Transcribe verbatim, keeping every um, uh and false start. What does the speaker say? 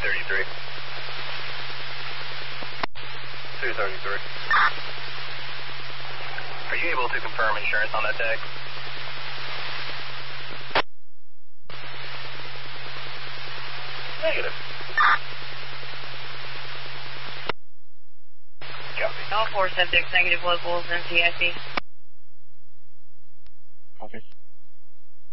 thirty-three. two thirty-three. Are you able to confirm insurance on that tag? Negative. All four subjects negative locals and C I C.